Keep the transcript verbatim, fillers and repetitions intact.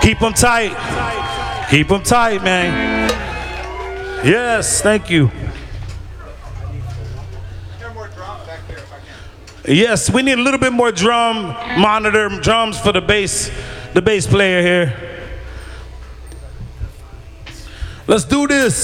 Keep them tight. Keep them tight, man. Yes, thank you. Yes, we need a little bit more drum monitor, drums for the bass, the bass player here. Let's do this.